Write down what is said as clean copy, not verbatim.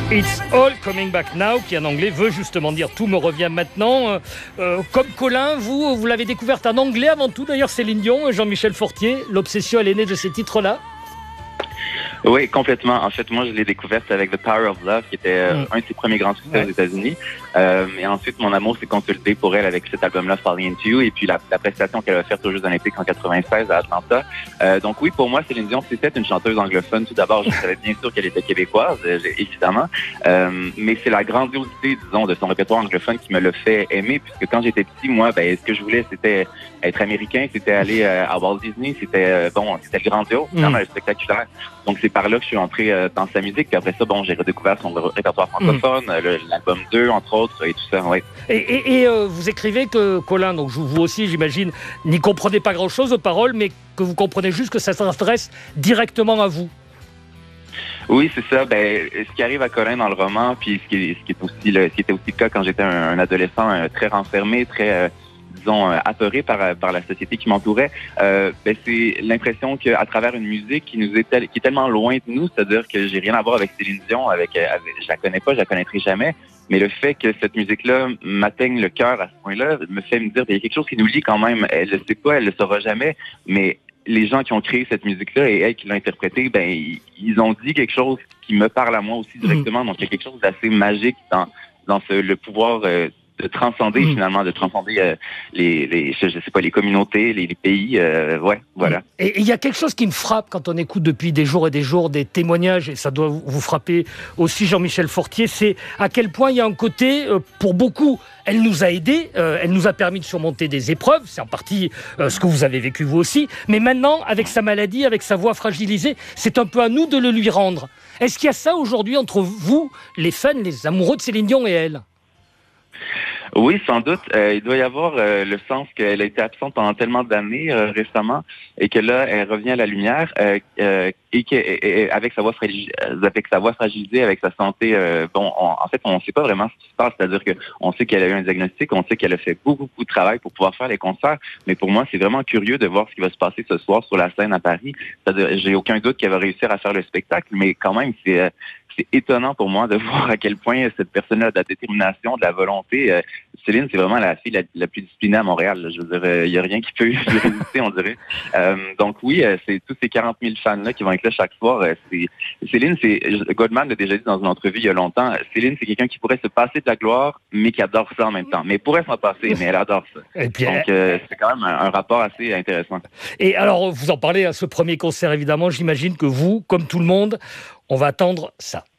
It's all coming back now, qui en anglais veut justement dire tout me revient maintenant. Comme Colin, vous l'avez découverte en anglais avant tout. D'ailleurs, Céline Dion, Jean-Michel Fortier, l'obsession elle est née de ces titres-là. Oui, complètement. En fait, moi, je l'ai découverte avec The Power of Love, qui était un de ses premiers grands succès aux États-Unis. Et ensuite, mon amour s'est consolidé pour elle avec cet album-là, Falling Into You, et puis la prestation qu'elle a faite aux Jeux Olympiques en 96 à Atlanta. Donc oui, pour moi, Céline Dion, c'était une chanteuse anglophone. Tout d'abord, je savais bien sûr qu'elle était québécoise, évidemment. Mais c'est la grandiosité, disons, de son répertoire anglophone qui me l'a fait aimer, puisque quand j'étais petit, moi, ce que je voulais, c'était être américain, c'était aller à Walt Disney, c'était c'était grandiose, vraiment spectaculaire. Donc c'est par là que je suis entré dans sa musique. Puis après ça, j'ai redécouvert son répertoire francophone, l'album 2, entre autres, et tout ça, ouais. Et vous écrivez que, Colin, donc vous aussi, j'imagine, n'y comprenez pas grand-chose aux paroles, mais que vous comprenez juste que ça s'adresse directement à vous. Oui, c'est ça. Ce qui arrive à Colin dans le roman, puis ce qui était aussi le cas quand j'étais un adolescent très renfermé, très disons apeuré par la société qui m'entourait, c'est l'impression qu'à travers une musique qui est tellement loin de nous, c'est-à-dire que j'ai rien à voir avec Céline Dion, je la connais pas, je la connaîtrai jamais, mais le fait que cette musique-là m'atteigne le cœur à ce point-là me fait me dire qu'il y a quelque chose qui nous lie quand même. Elle le sait pas, elle le saura jamais, mais les gens qui ont créé cette musique-là et elle qui l'a interprétée, ils ont dit quelque chose qui me parle à moi aussi directement. Donc il y a quelque chose d'assez magique dans le pouvoir de transcender finalement, de transcender les communautés, les pays, voilà. Et il y a quelque chose qui me frappe quand on écoute depuis des jours et des jours des témoignages, et ça doit vous frapper aussi, Jean-Michel Fortier, c'est à quel point il y a un côté, pour beaucoup, elle nous a aidés, elle nous a permis de surmonter des épreuves, c'est en partie ce que vous avez vécu vous aussi, mais maintenant, avec sa maladie, avec sa voix fragilisée, c'est un peu à nous de le lui rendre. Est-ce qu'il y a ça aujourd'hui entre vous, les fans, les amoureux de Céline Dion et elle ? Oui, sans doute. Il doit y avoir le sens qu'elle a été absente pendant tellement d'années récemment et que là, elle revient à la lumière et avec sa voix fragilisée, avec sa santé. En fait, on ne sait pas vraiment ce qui se passe. C'est-à-dire qu'on sait qu'elle a eu un diagnostic, on sait qu'elle a fait beaucoup de travail pour pouvoir faire les concerts. Mais pour moi, c'est vraiment curieux de voir ce qui va se passer ce soir sur la scène à Paris. C'est-à-dire, j'ai aucun doute qu'elle va réussir à faire le spectacle, mais quand même, c'est étonnant pour moi de voir à quel point cette personne-là a de la détermination, de la volonté. Céline, c'est vraiment la fille la plus disciplinée à Montréal. Là. Je veux dire, il n'y a rien qui peut lui résister, on dirait. Donc oui, c'est tous ces 40 000 fans-là qui vont être là chaque soir. Céline, Goldman l'a déjà dit dans une entrevue il y a longtemps, Céline, c'est quelqu'un qui pourrait se passer de la gloire, mais qui adore ça en même temps. Mais pourrait s'en passer, mais elle adore ça. Et puis, donc c'est quand même un rapport assez intéressant. Et alors, vous en parlez à ce premier concert, évidemment. J'imagine que vous, comme tout le monde, on va attendre ça.